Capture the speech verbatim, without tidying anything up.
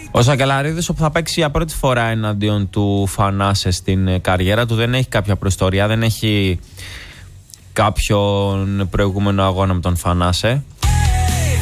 Ο Σακελαρίδης, όπου θα παίξει για πρώτη φορά εναντίον του Φανάσε στην καριέρα του, δεν έχει κάποια προϊστορία, δεν έχει κάποιον προηγούμενο αγώνα με τον Φανάσε.